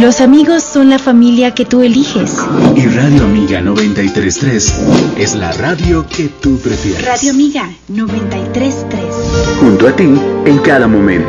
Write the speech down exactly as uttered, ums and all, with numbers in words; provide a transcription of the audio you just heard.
Los amigos son la familia que tú eliges. Y Radio Amiga noventa y tres punto tres es la radio que tú prefieres. Radio Amiga noventa y tres punto tres. Junto a ti en cada momento.